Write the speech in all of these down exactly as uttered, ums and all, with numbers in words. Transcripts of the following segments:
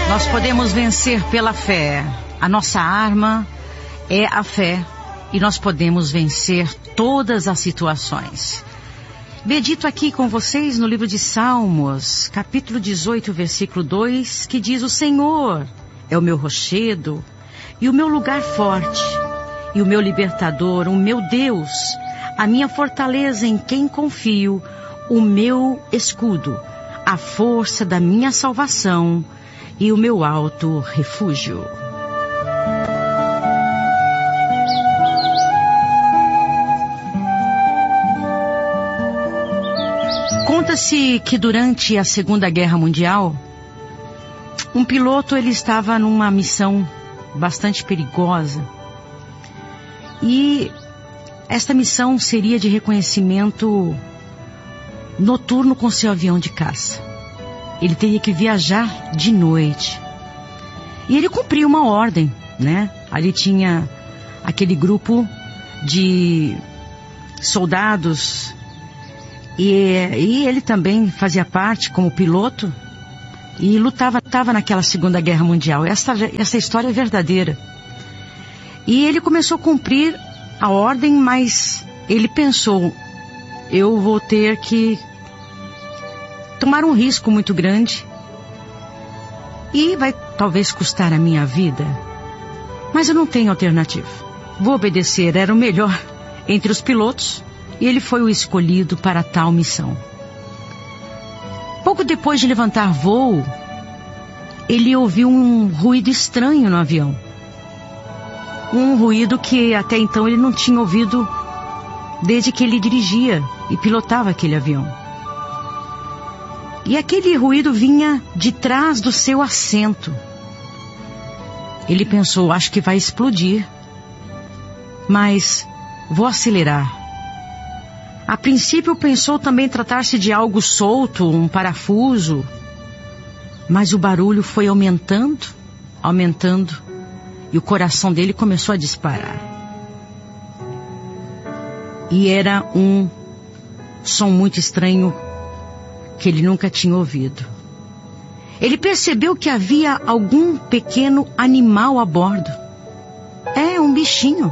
Nós podemos vencer pela fé. A nossa arma é a fé e nós podemos vencer todas as situações. Medito aqui com vocês no livro de Salmos, capítulo dezoito, versículo dois, que diz: o Senhor é o meu rochedo e o meu lugar forte, e o meu libertador, o meu Deus, a minha fortaleza em quem confio, o meu escudo, a força da minha salvação e o meu alto refúgio. Conta-se que durante a Segunda Guerra Mundial, um piloto ele estava numa missão bastante perigosa. E esta missão seria de reconhecimento noturno com seu avião de caça. Ele teria que viajar de noite. E ele cumpriu uma ordem, né? Ali tinha aquele grupo de soldados. E, e ele também fazia parte como piloto. E lutava, lutava naquela Segunda Guerra Mundial. Essa, essa história é verdadeira. E ele começou a cumprir a ordem, mas ele pensou: eu vou ter que tomar um risco muito grande e vai talvez custar a minha vida, mas eu não tenho alternativa. Vou obedecer. Era o melhor entre os pilotos e ele foi o escolhido para tal missão. Pouco depois de levantar voo, ele ouviu um ruído estranho no avião. Um ruído que até então ele não tinha ouvido desde que ele dirigia e pilotava aquele avião. E aquele ruído vinha de trás do seu assento. Ele pensou: acho que vai explodir, mas vou acelerar. A princípio pensou também tratar-se de algo solto, um parafuso, mas o barulho foi aumentando, aumentando, e o coração dele começou a disparar. E era um som muito estranho que ele nunca tinha ouvido. Ele percebeu que havia algum pequeno animal a bordo. É, um bichinho.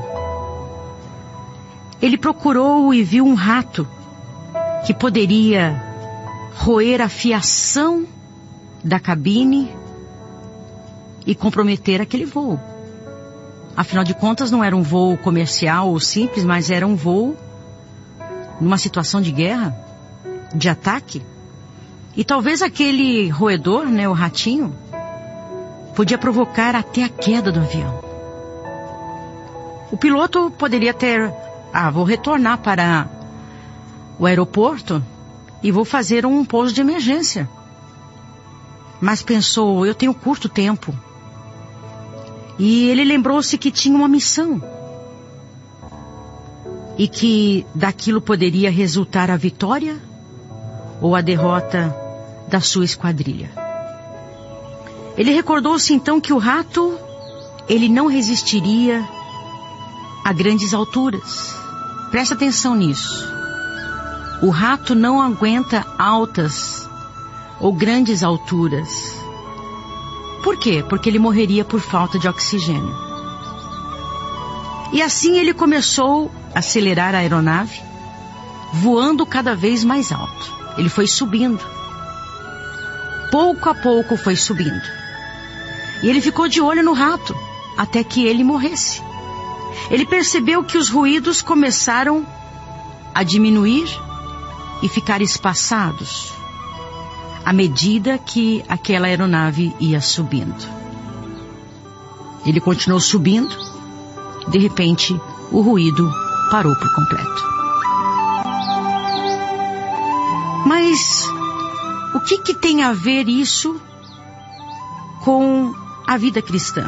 Ele procurou e viu um rato que poderia roer a fiação da cabine e comprometer aquele voo. Afinal de contas, não era um voo comercial ou simples, mas era um voo numa situação de guerra, de ataque. E talvez aquele roedor, né, o ratinho, podia provocar até a queda do avião. O piloto poderia ter: ah, vou retornar para o aeroporto e vou fazer um pouso de emergência. Mas pensou: eu tenho curto tempo. E ele lembrou-se que tinha uma missão. E que daquilo poderia resultar a vitória ou a derrota da sua esquadrilha. Ele recordou-se então que o rato, ele não resistiria a grandes alturas. Presta atenção nisso. O rato não aguenta altas ou grandes alturas. Por quê? Porque ele morreria por falta de oxigênio. E assim ele começou a acelerar a aeronave, voando cada vez mais alto. Ele foi subindo. Pouco a pouco foi subindo. E ele ficou de olho no rato, até que ele morresse. Ele percebeu que os ruídos começaram a diminuir e ficar espaçados, à medida que aquela aeronave ia subindo. Ele continuou subindo. De repente, o ruído parou por completo. Mas o que que tem a ver isso com a vida cristã?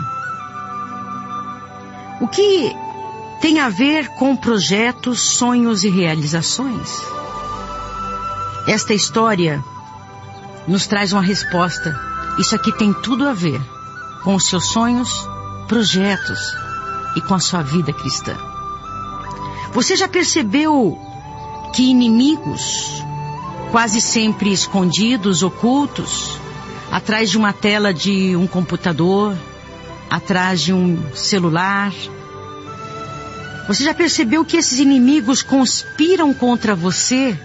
O que tem a ver com projetos, sonhos e realizações? Esta história nos traz uma resposta. Isso aqui tem tudo a ver com os seus sonhos, projetos e com a sua vida cristã. Você já percebeu que inimigos, quase sempre escondidos, ocultos, atrás de uma tela de um computador, atrás de um celular. Você já percebeu que esses inimigos conspiram contra você?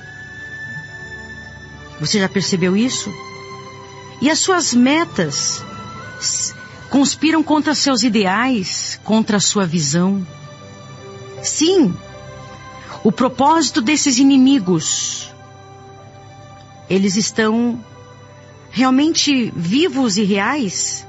Você já percebeu isso? E as suas metas conspiram contra seus ideais, contra a sua visão. Sim, o propósito desses inimigos, eles estão realmente vivos e reais.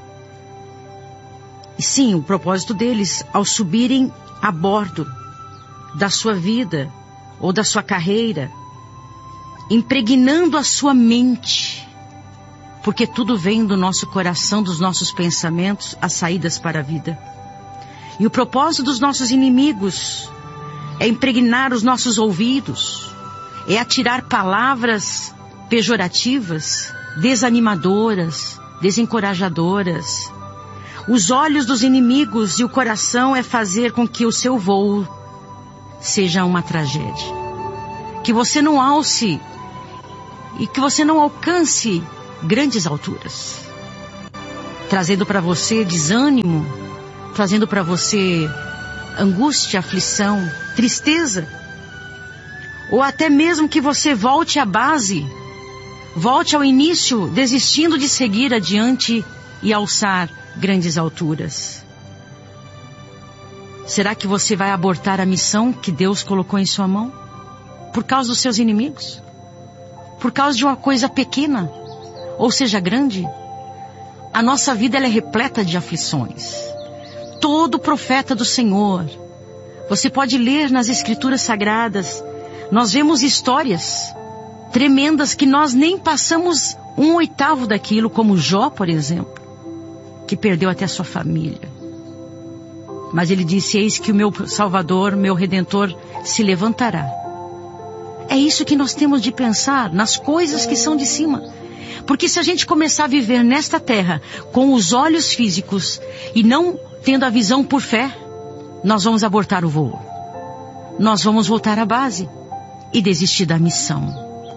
E sim, o propósito deles, ao subirem a bordo da sua vida ou da sua carreira, impregnando a sua mente, porque tudo vem do nosso coração, dos nossos pensamentos, as saídas para a vida. E o propósito dos nossos inimigos é impregnar os nossos ouvidos, é atirar palavras pejorativas, desanimadoras, desencorajadoras. Os olhos dos inimigos e o coração é fazer com que o seu voo seja uma tragédia. Que você não alce e que você não alcance grandes alturas, trazendo para você desânimo, trazendo para você angústia, aflição, tristeza, ou até mesmo que você volte à base, volte ao início, desistindo de seguir adiante e alçar grandes alturas. Será que você vai abortar a missão que Deus colocou em sua mão? Por causa dos seus inimigos? Por causa de uma coisa pequena? Ou seja, grande? A nossa vida ela é repleta de aflições. Todo profeta do Senhor, você pode ler nas Escrituras Sagradas, nós vemos histórias tremendas que nós nem passamos um oitavo daquilo, como Jó, por exemplo, que perdeu até a sua família. Mas ele disse, eis que o meu Salvador, meu Redentor, se levantará. É isso que nós temos de pensar, nas coisas que são de cima. Porque se a gente começar a viver nesta terra com os olhos físicos e não tendo a visão por fé, nós vamos abortar o voo. Nós vamos voltar à base e desistir da missão.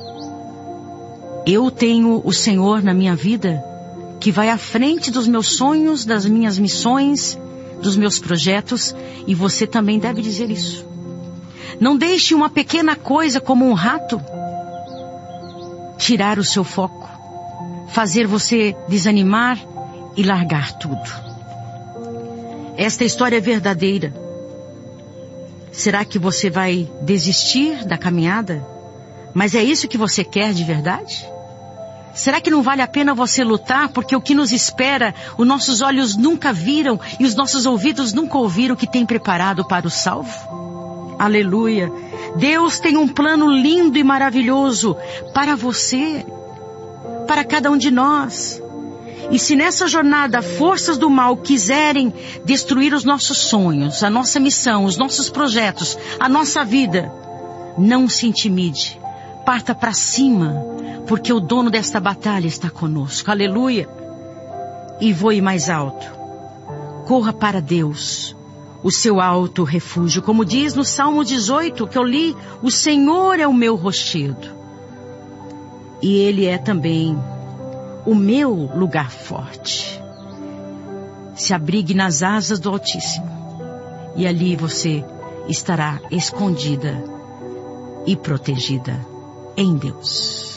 Eu tenho o Senhor na minha vida, que vai à frente dos meus sonhos, das minhas missões, dos meus projetos, e você também deve dizer isso. Não deixe uma pequena coisa como um rato tirar o seu foco, fazer você desanimar e largar tudo. Esta história é verdadeira. Será que você vai desistir da caminhada? Mas é isso que você quer de verdade? Será que não vale a pena você lutar, porque o que nos espera, os nossos olhos nunca viram e os nossos ouvidos nunca ouviram o que tem preparado para o salvo? Aleluia! Deus tem um plano lindo e maravilhoso para você, para cada um de nós. E se nessa jornada forças do mal quiserem destruir os nossos sonhos, a nossa missão, os nossos projetos, a nossa vida, não se intimide. Parta para cima, porque o dono desta batalha está conosco. Aleluia! E voe mais alto. Corra para Deus, o seu alto refúgio. Como diz no Salmo dezoito, que eu li, o Senhor é o meu rochedo. E Ele é também o meu lugar forte. Se abrigue nas asas do Altíssimo, e ali você estará escondida e protegida em Deus.